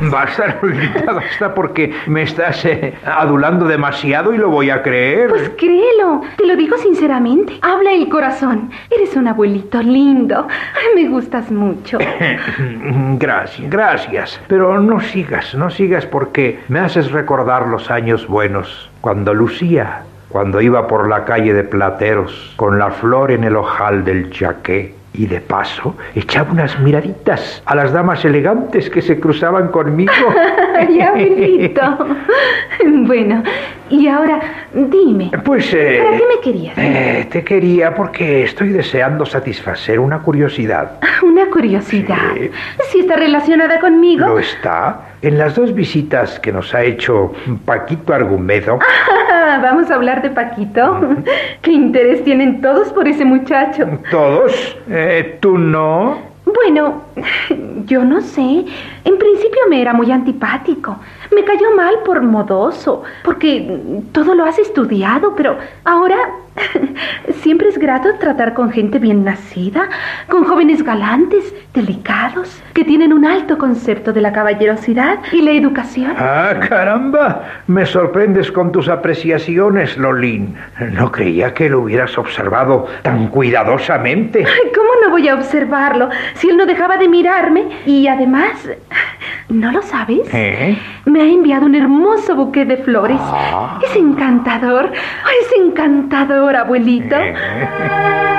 Basta, Lolita, basta, porque me estás adulando demasiado y lo voy a creer. Pues créelo, te lo digo sinceramente. Habla el corazón. Eres un abuelito lindo. Me gustas mucho. Gracias. Pero no sigas porque me haces recordar los años buenos, cuando lucía, cuando iba por la calle de Plateros, con la flor en el ojal del chaqué. Y de paso, echaba unas miraditas a las damas elegantes que se cruzaban conmigo. ¡Ay, abuelito! Bueno, y ahora, dime, pues, ¿para qué me querías? Te quería porque estoy deseando satisfacer una curiosidad. ¿Una curiosidad? Sí. ¿Si está relacionada conmigo? Lo está. En las 2 visitas que nos ha hecho Paquito Argumedo. ¿Vamos a hablar de Paquito? ¿Qué interés tienen todos por ese muchacho? ¿Todos? ¿Tú no? Bueno, yo no sé. En principio me era muy antipático. Me cayó mal por modoso, porque todo lo has estudiado, pero ahora siempre es grato tratar con gente bien nacida, con jóvenes galantes, delicados, que tienen un alto concepto de la caballerosidad y la educación. ¡Ah, caramba! Me sorprendes con tus apreciaciones, Lolín. No creía que lo hubieras observado tan cuidadosamente. Ay, ¿cómo no voy a observarlo si él no dejaba de mirarme? Y además, ¿no lo sabes? Me ha enviado un hermoso buqué de flores. Es encantador. Es encantador, abuelito.